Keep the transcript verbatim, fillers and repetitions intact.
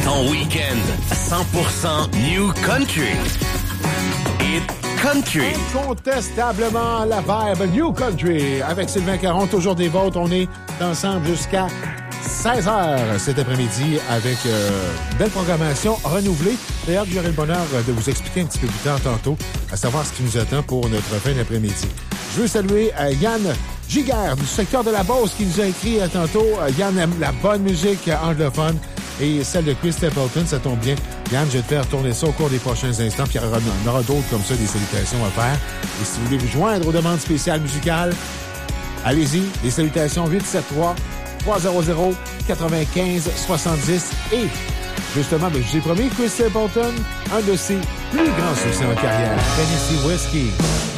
Ton week-end cent pour cent New Country. Hit Country. Incontestablement la vibe New Country. Avec Sylvain Caron, toujours des vôtres. On est ensemble jusqu'à seize heures cet après-midi avec euh, une belle programmation renouvelée. D'ailleurs, j'aurai le bonheur de vous expliquer un petit peu plus tard tantôt, à savoir ce qui nous attend pour notre fin d'après-midi. Je veux saluer euh, Yann Giguère du secteur de la Beauce qui nous a écrit euh, tantôt. Euh, Yann aime la bonne musique euh, anglophone et celle de Chris Stapleton, ça tombe bien. Yann, je vais te faire tourner ça au cours des prochains instants, puis il y aura, il y aura d'autres comme ça, des salutations à faire. Et si vous voulez vous joindre aux demandes spéciales musicales, allez-y, les salutations huit sept trois, trois zéro zéro, quatre-vingt-quinze soixante-dix. Et justement, ben, je vous ai promis, Chris Stapleton, un de ses plus grands succès en carrière, Tennessee Whiskey.